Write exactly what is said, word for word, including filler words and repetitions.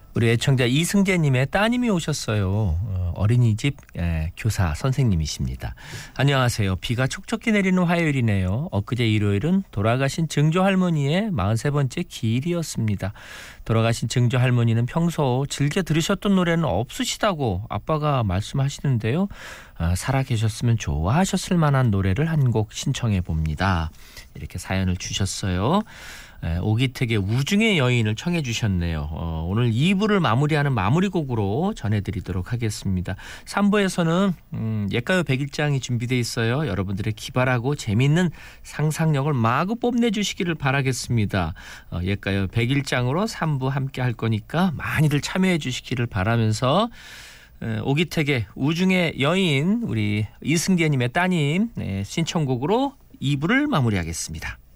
우리 애청자 이승재님의 따님이 오셨어요. 어, 어린이집 예, 교사 선생님이십니다. 안녕하세요. 비가 촉촉히 내리는 화요일이네요. 엊그제 일요일은 돌아가신 증조 할머니의 마흔세 번째 기일이었습니다. 돌아가신 증조 할머니는 평소 즐겨 들으셨던 노래는 없으시다고 아빠가 말씀하시는데요. 아, 살아계셨으면 좋아하셨을 만한 노래를 한 곡 신청해 봅니다. 이렇게 사연을 주셨어요. 오기택의 우중의 여인을 청해 주셨네요. 어, 오늘 이 부를 마무리하는 마무리곡으로 전해드리도록 하겠습니다. 삼 부에서는 음, 옛가요 백일장이 준비되어 있어요. 여러분들의 기발하고 재미있는 상상력을 마구 뽐내주시기를 바라겠습니다. 어, 옛가요 백일장으로 삼 부 함께 할 거니까 많이들 참여해 주시기를 바라면서 에, 오기택의 우중의 여인 우리 이승계님의 따님 네, 신청곡으로 이 부를 마무리하겠습니다.